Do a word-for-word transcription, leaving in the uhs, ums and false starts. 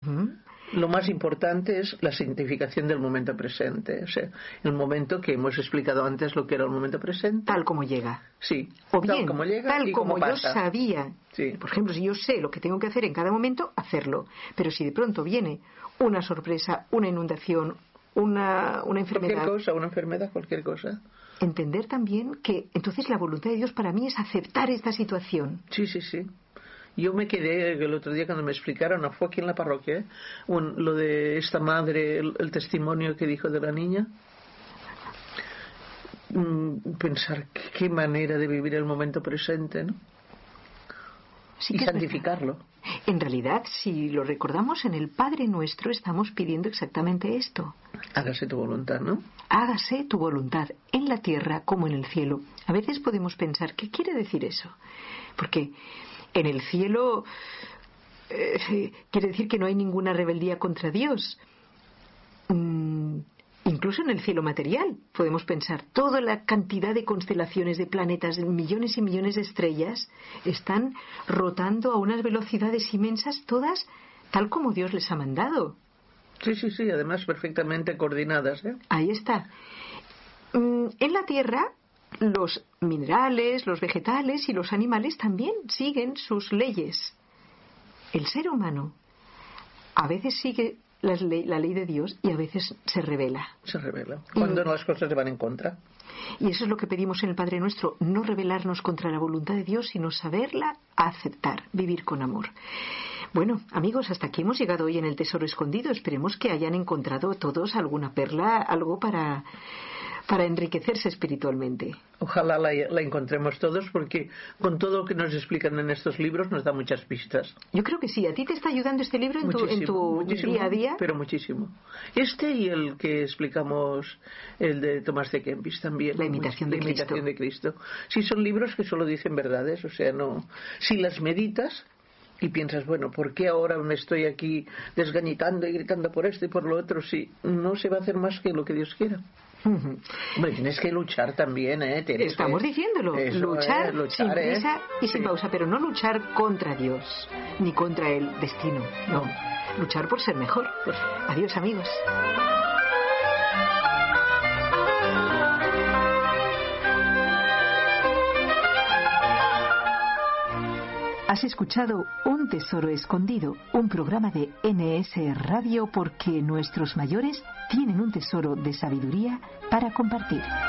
¿Mm? Lo más importante es la significación del momento presente, o sea, el momento que hemos explicado antes, lo que era el momento presente. Tal como llega. Sí, o bien, tal como llega tal y como, como yo pasa. sabía. Sí. Por ejemplo, si yo sé lo que tengo que hacer en cada momento, hacerlo. Pero si de pronto viene una sorpresa, una inundación, una, una enfermedad... Cualquier cosa, una enfermedad, cualquier cosa. Entender también que entonces la voluntad de Dios para mí es aceptar esta situación. Sí, sí, sí. Yo me quedé el otro día cuando me explicaron, no fue aquí en la parroquia, ¿eh? Un, lo de esta madre, el, el testimonio que dijo de la niña. Mm, pensar qué manera de vivir el momento presente, ¿no? Sí, y que santificarlo. En realidad, si lo recordamos en el Padre Nuestro, estamos pidiendo exactamente esto. Hágase tu voluntad, ¿no? Hágase tu voluntad en la tierra como en el cielo. A veces podemos pensar, ¿qué quiere decir eso? Porque en el cielo eh, quiere decir que no hay ninguna rebeldía contra Dios. Mm, incluso en el cielo material podemos pensar, toda la cantidad de constelaciones, de planetas, de millones y millones de estrellas están rotando a unas velocidades inmensas, todas tal como Dios les ha mandado. Sí, sí, sí, además perfectamente coordinadas, ¿eh? Ahí está. Mm, en la tierra los minerales, los vegetales y los animales también siguen sus leyes. El ser humano a veces sigue la ley, la ley de Dios y a veces se rebela. Se rebela. Cuando y, las cosas se van en contra. Y eso es lo que pedimos en el Padre Nuestro, no rebelarnos contra la voluntad de Dios, sino saberla aceptar, vivir con amor. Bueno, amigos, hasta aquí hemos llegado hoy en el Tesoro Escondido. Esperemos que hayan encontrado todos alguna perla, algo para... para enriquecerse espiritualmente. Ojalá la, la encontremos todos, porque con todo lo que nos explican en estos libros nos da muchas pistas. Yo creo que sí. ¿A ti te está ayudando este libro en tu, en tu día a día? Pero muchísimo. Este y el que explicamos, el de Tomás de Kempis también. La imitación, de, la Cristo. imitación de Cristo. Sí, son libros que solo dicen verdades, o sea, no... Si las meditas y piensas, bueno, ¿por qué ahora me estoy aquí desgañitando y gritando por esto y por lo otro? Si no se va a hacer más que lo que Dios quiera. Uh-huh. Hombre, tienes que luchar también, ¿eh? Tienes Estamos que... diciéndolo, Eso, luchar, eh, luchar sin prisa ¿eh? y sin sí. pausa, pero no luchar contra Dios, ni contra el destino, no, luchar por ser mejor. Pues, adiós, amigos. Has escuchado Un Tesoro Escondido, un programa de N S Radio, porque nuestros mayores tienen un tesoro de sabiduría para compartir.